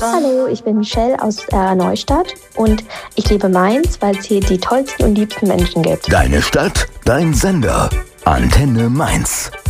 Hallo, ich bin Michelle aus Neustadt und ich liebe Mainz, weil es hier die tollsten und liebsten Menschen gibt. Deine Stadt, dein Sender. Antenne Mainz.